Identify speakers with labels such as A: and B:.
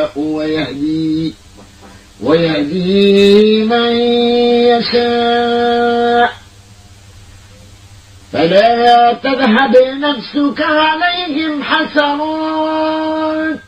A: يشاء ويهدي من يشاء فلا تذهب نفسك عليهم حسرات